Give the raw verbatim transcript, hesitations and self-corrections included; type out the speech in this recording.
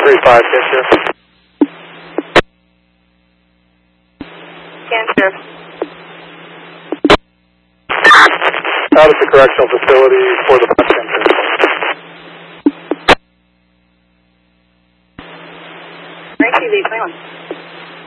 three five, can Sheriff. Can Sheriff. Out at the correctional facility for the bus center. Rank T V, twenty-one.